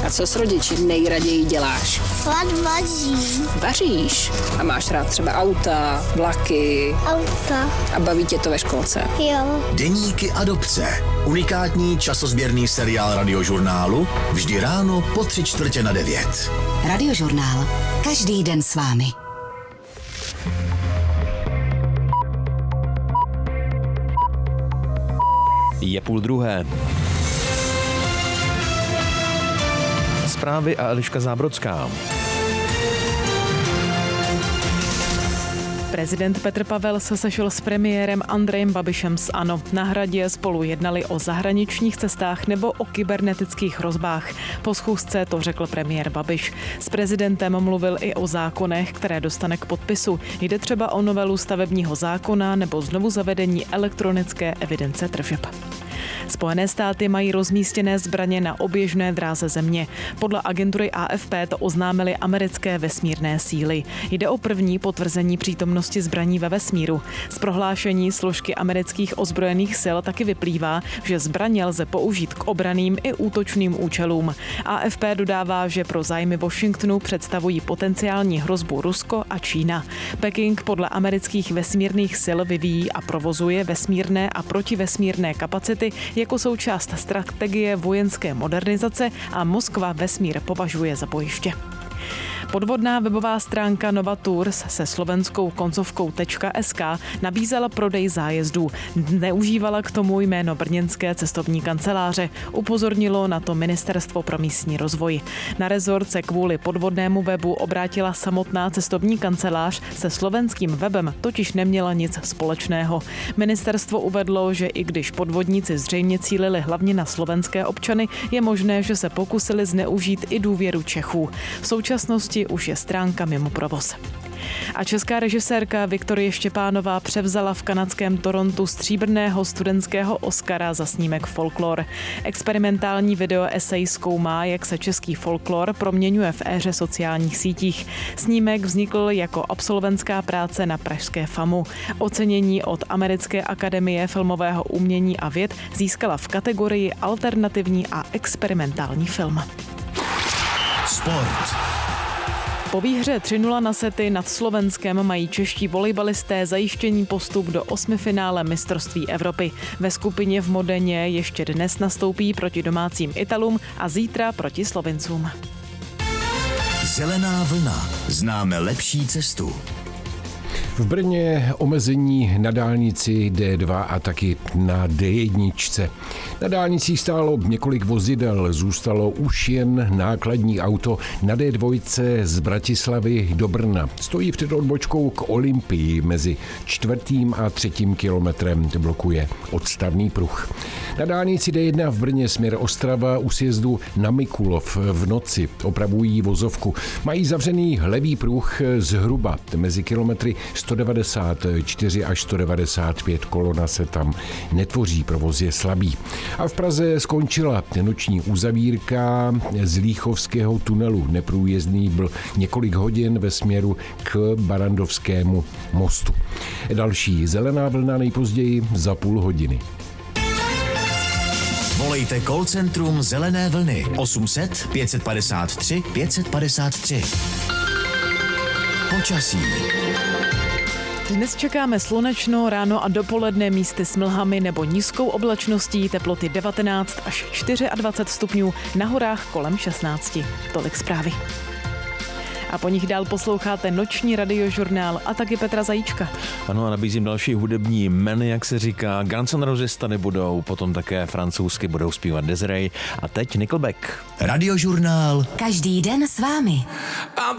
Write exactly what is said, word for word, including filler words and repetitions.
A co s rodiči nejraději děláš? Rád vařím. Vaříš? A máš rád třeba auta, vlaky? Auta. A baví tě to ve školce? Jo. Deníky adopce. Unikátní časozběrný seriál Radiožurnálu vždy ráno po tři čtvrtě na devět. Radiožurnál. Každý den s vámi. Je půl druhé. Zprávy a Eliška Zábrodská. Prezident Petr Pavel se sešel s premiérem Andrejem Babišem z ANO. Na Hradě spolu jednali o zahraničních cestách nebo o kybernetických hrozbách. Po schůzce to řekl premiér Babiš. S prezidentem mluvil i o zákonech, které dostane k podpisu. Jde třeba o novelu stavebního zákona nebo znovu zavedení elektronické evidence tržeb. Spojené státy mají rozmístěné zbraně na oběžné dráze země. Podle agentury A F P to oznámily americké vesmírné síly. Jde o první potvrzení přítomnosti zbraní ve vesmíru. Z prohlášení složky amerických ozbrojených sil taky vyplývá, že zbraně lze použít k obranným i útočným účelům. A F P dodává, že pro zájmy Washingtonu představují potenciální hrozbu Rusko a Čína. Peking podle amerických vesmírných sil vyvíjí a provozuje vesmírné a protivesmírné kapacity jako součást strategie vojenské modernizace a Moskva vesmír považuje za bojiště. Podvodná webová stránka Nova Tours se slovenskou koncovkou .sk nabízela prodej zájezdů. Neužívala k tomu jméno brněnské cestovní kanceláře. Upozornilo na to Ministerstvo pro místní rozvoj. Na rezort se kvůli podvodnému webu obrátila samotná cestovní kancelář, se slovenským webem totiž neměla nic společného. Ministerstvo uvedlo, že i když podvodníci zřejmě cílili hlavně na slovenské občany, je možné, že se pokusili zneužít i důvěru Čechů. V současnosti už je stránka mimo provoz. A česká režisérka Viktorie Štěpánová převzala v kanadském Torontu stříbrného studentského Oscara za snímek Folklor. Experimentální video esej zkoumá, jak se český folklor proměňuje v éře sociálních sítích. Snímek vznikl jako absolventská práce na pražské FAMu. Ocenění od Americké akademie filmového umění a věd získala v kategorii alternativní a experimentální film. Sport. Po výhře tři nula na sety nad Slovenskem mají čeští volejbalisté zajištěný postup do osmifinále mistrovství Evropy. Ve skupině v Modeně ještě dnes nastoupí proti domácím Italům a zítra proti Slovincům. Zelená vlna. Známe lepší cestu. V Brně omezení na dálnici D dva a taky na D jedna. Na dálnicích stálo několik vozidel, zůstalo už jen nákladní auto na D dva z Bratislavy do Brna. Stojí před odbočkou k Olympii, mezi čtvrtým a třetím kilometrem blokuje odstavný pruh. Na dálnici D jedna v Brně směr Ostrava u sjezdu na Mikulov v noci opravují vozovku. Mají zavřený levý pruh zhruba mezi kilometry sto devadesát čtyři až sto devadesát pět, kolona se tam netvoří, provoz je slabý. A v Praze skončila noční uzavírka z Líchovského tunelu. Neprůjezdný byl několik hodin ve směru k Barandovskému mostu. Další zelená vlna nejpozději za půl hodiny. Volejte call centrum Zelené vlny osm set pět padesát tři pět padesát tři. Počasí. Dnes čekáme slunečno, ráno a dopoledne místy s mlhami nebo nízkou oblačností, teploty devatenáct až dvacet čtyři stupňů, na horách kolem šestnáct. Tolik zprávy. A po nich dál posloucháte noční radiožurnál a taky Petra Zajíčka. Ano, a nabízím další hudební jmény, jak se říká. Guns N' Roses tady budou, potom také francouzsky budou zpívat Desiree a teď Nickelback. Radiožurnál. Každý den s vámi.